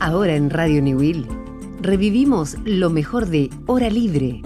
Ahora en Radio Newell revivimos lo mejor de Hora Libre.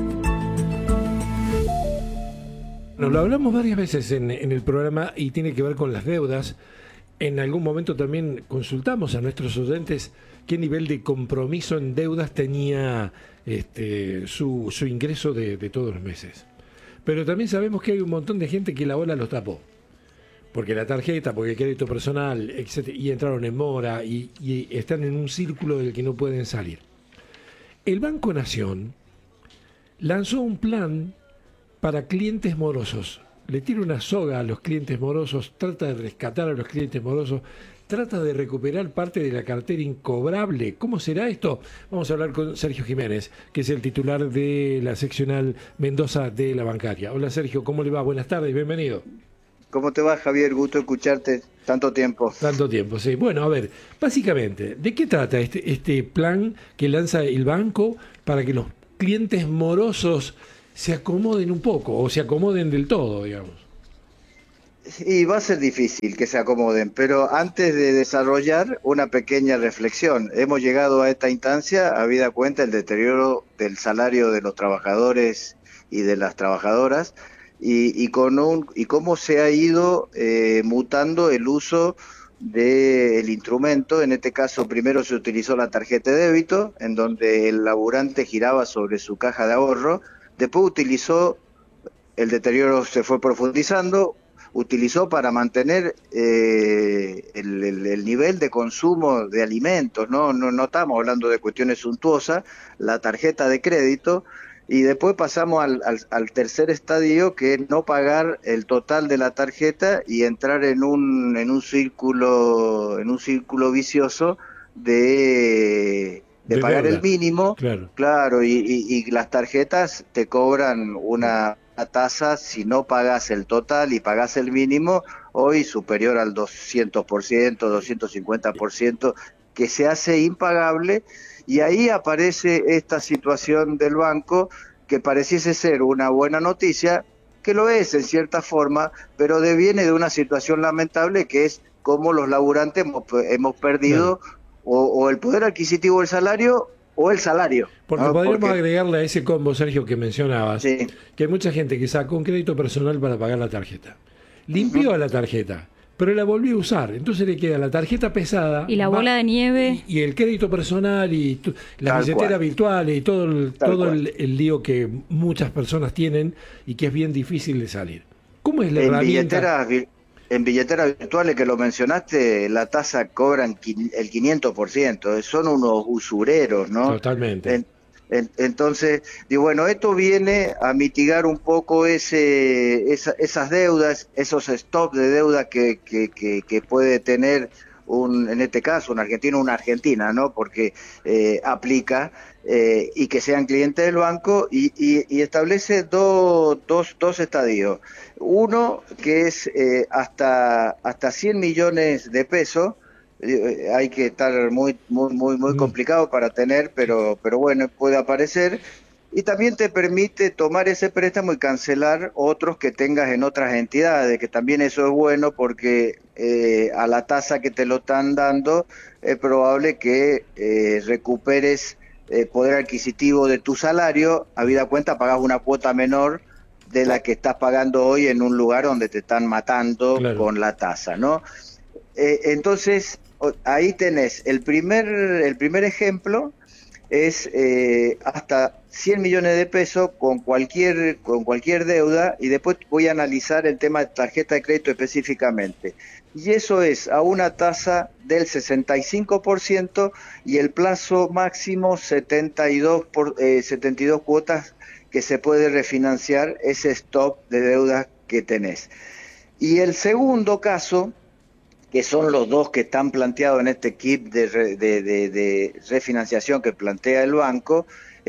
Bueno, lo hablamos varias veces en el programa y tiene que ver con las deudas. En algún momento también consultamos a nuestros oyentes qué nivel de compromiso en deudas tenía su ingreso de todos los meses. Pero también sabemos que hay un montón de gente que la ola los tapó. Porque la tarjeta, porque el crédito personal, etc., y entraron en mora y están en un círculo del que no pueden salir. El Banco Nación lanzó un plan para clientes morosos. Le tira una soga a los clientes morosos, trata de rescatar a los clientes morosos, trata de recuperar parte de la cartera incobrable. ¿Cómo será esto? Vamos a hablar con Sergio Jiménez, que es el titular de la seccional Mendoza de la Bancaria. Hola Sergio, ¿cómo le va? Buenas tardes, bienvenido. ¿Cómo te va, Javier? Gusto escucharte tanto tiempo. Tanto tiempo, sí. Bueno, a ver, básicamente, ¿de qué trata este plan que lanza el banco para que los clientes morosos se acomoden un poco o se acomoden del todo, digamos? Y va a ser difícil que se acomoden, pero antes de desarrollar una pequeña reflexión, hemos llegado a esta instancia habida cuenta el deterioro del salario de los trabajadores y de las trabajadoras y cómo se ha ido mutando el uso del instrumento. En este caso primero se utilizó la tarjeta de débito, en donde el laburante giraba sobre su caja de ahorro, después el deterioro se fue profundizando, utilizó para mantener el nivel de consumo de alimentos, no estamos hablando de cuestiones suntuosas, la tarjeta de crédito, y después pasamos al tercer estadio, que es no pagar el total de la tarjeta y entrar en un círculo vicioso de pagar deuda, el mínimo, claro, y las tarjetas te cobran una tasa si no pagas el total y pagas el mínimo, hoy superior al 200%, 250%, que se hace impagable, y ahí aparece esta situación del banco que pareciese ser una buena noticia, que lo es en cierta forma, pero deviene de una situación lamentable, que es cómo los laburantes hemos perdido o el poder adquisitivo del salario o el salario. Porque podríamos agregarle a ese combo, Sergio, que mencionabas, sí, que hay mucha gente que sacó un crédito personal para pagar la tarjeta. Limpió la tarjeta, pero la volvió a usar. Entonces le queda la tarjeta pesada. Y la bola de nieve. Y el crédito personal y la billetera virtual y todo el lío que muchas personas tienen y que es bien difícil de salir. ¿Cómo es la herramienta? En billeteras virtuales que lo mencionaste, la tasa cobran el 500%, son unos usureros, ¿no? Totalmente. Entonces, digo, bueno, esto viene a mitigar un poco esas deudas, esos stocks de deuda que puede tener en este caso un argentino o una argentina, ¿no? Porque aplica, y que sean clientes del banco, y establece dos estadios. Uno que es hasta 100 millones de pesos. Hay que estar muy complicado para tener, pero bueno, puede aparecer, y también te permite tomar ese préstamo y cancelar otros que tengas en otras entidades, que también eso es bueno, porque a la tasa que te lo están dando es probable que recuperes poder adquisitivo de tu salario, habida cuenta pagas una cuota menor de la que estás pagando hoy en un lugar donde te están matando con la tasa, ¿no? Entonces ahí tenés el primer ejemplo, es hasta 100 millones de pesos con cualquier deuda, y después voy a analizar el tema de tarjeta de crédito específicamente. Y eso es a una tasa del 65% y el plazo máximo 72 cuotas que se puede refinanciar ese stock de deudas que tenés. Y el segundo caso, que son los dos que están planteados en este kit de refinanciación que plantea el banco,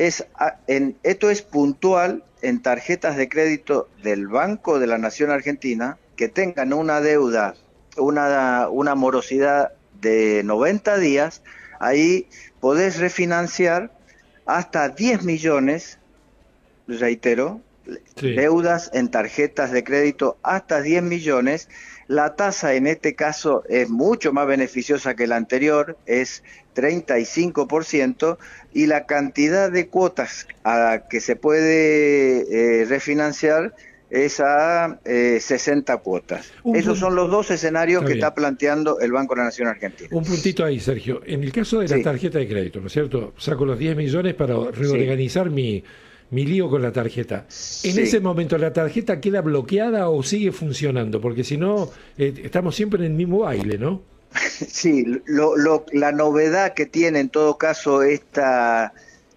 esto es puntual en tarjetas de crédito del Banco de la Nación Argentina que tengan una deuda, una morosidad de 90 días, ahí podés refinanciar hasta 10 millones, reitero, Sí. deudas en tarjetas de crédito hasta 10 millones, la tasa en este caso es mucho más beneficiosa que la anterior, es 35%, y la cantidad de cuotas a que se puede refinanciar es a 60 cuotas. Esos son los dos escenarios que está planteando el Banco de la Nación Argentina. Un puntito ahí, Sergio. En el caso de la tarjeta de crédito, ¿no es cierto? Saco los 10 millones para reorganizar mi lío con la tarjeta. ¿En ese momento la tarjeta queda bloqueada o sigue funcionando? Porque si no, estamos siempre en el mismo baile, ¿no? Sí, la novedad que tiene en todo caso esta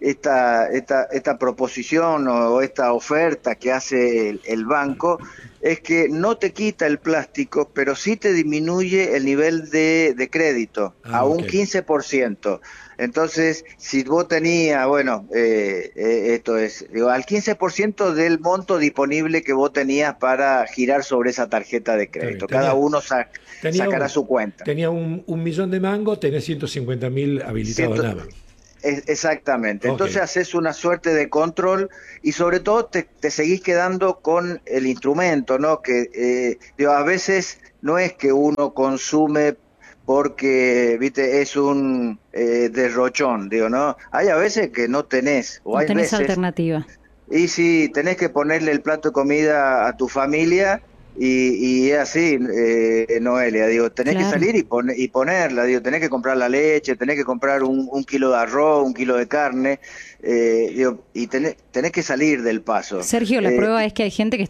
proposición o esta oferta que hace el banco es que no te quita el plástico, pero sí te disminuye el nivel de crédito a un 15%. Entonces, si vos tenías, esto es, al 15% del monto disponible que vos tenías para girar sobre esa tarjeta de crédito. Cada uno sacará su cuenta. Tenía un millón de mangos, tenés 150.000 habilitados nada más. Exactamente. Entonces haces una suerte de control y sobre todo te seguís quedando con el instrumento, ¿no? Que a veces no es que uno consume porque, viste, es un derrochón, ¿no? Hay a veces que no tenés, o hay tenés veces alternativa. Y si tenés que ponerle el plato de comida a tu familia y es así, Noelia, digo, tenés que salir y ponerla, digo, tenés que comprar la leche, tenés que comprar un kilo de arroz, un kilo de carne, y tenés que salir del paso. Sergio, la prueba es que hay gente que